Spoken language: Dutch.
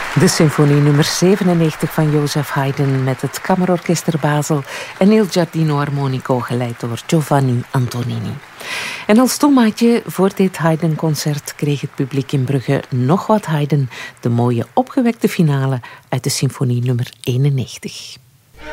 De symfonie nummer 97 van Joseph Haydn met het Kammerorkester Basel en Il Giardino Armonico geleid door Giovanni Antonini. En als toemaatje voor dit Haydn-concert kreeg het publiek in Brugge nog wat Haydn, de mooie opgewekte finale uit de symfonie nummer 91.